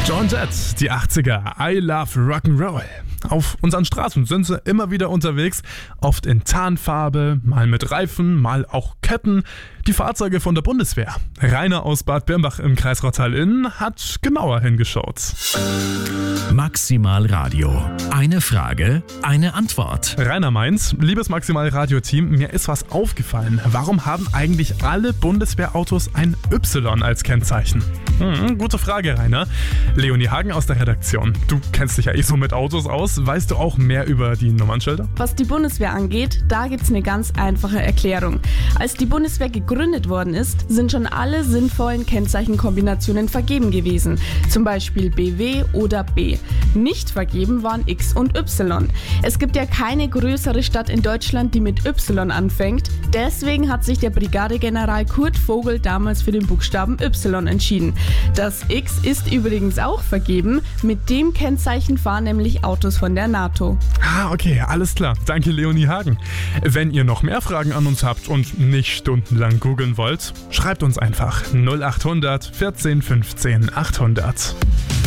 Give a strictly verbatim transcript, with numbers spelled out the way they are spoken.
Joan Jett, die achtziger, I Love Rock'n'Roll. Auf unseren Straßen sind sie immer wieder unterwegs, oft in Tarnfarbe, mal mit Reifen, mal auch Ketten. Die Fahrzeuge von der Bundeswehr. Rainer aus Bad Birnbach im Kreis Rottal-Inn hat genauer hingeschaut. Maximal Radio. Eine Frage, eine Antwort. Rainer meint, liebes Maximal Radio-Team, mir ist was aufgefallen. Warum haben eigentlich alle Bundeswehrautos ein Y als Kennzeichen? Hm, gute Frage, Rainer. Leonie Hagen aus der Redaktion. Du kennst dich ja eh so mit Autos aus. Weißt du auch mehr über die Nummernschilder? Was die Bundeswehr angeht, da gibt's eine ganz einfache Erklärung. Als die Bundeswehr gegründet worden ist, sind schon alle sinnvollen Kennzeichenkombinationen vergeben gewesen. Zum Beispiel B W oder B. Nicht vergeben waren X und Y. Es gibt ja keine größere Stadt in Deutschland, die mit Y anfängt. Deswegen hat sich der Brigadegeneral Kurt Vogel damals für den Buchstaben Y entschieden. Das X ist übrigens auch vergeben. Mit dem Kennzeichen fahren nämlich Autos von der NATO. Ah, okay, alles klar. Danke, Leonie Hagen. Wenn ihr noch mehr Fragen an uns habt und nicht stundenlang googeln wollt, schreibt uns einfach null acht hundert vierzehn fünfzehn achthundert.